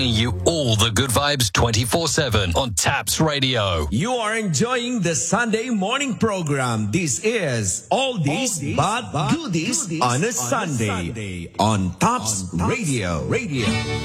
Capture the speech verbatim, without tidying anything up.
bringing you all the good vibes twenty-four seven on Taps Radio. You are enjoying the Sunday morning program. This is Oldies, Oldies but, but Goodies, goodies on a, on Sunday, a Sunday on Taps Radio. Radio.